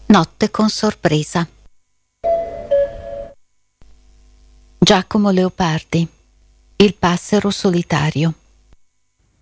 Notte con sorpresa. Giacomo Leopardi. Il passero solitario.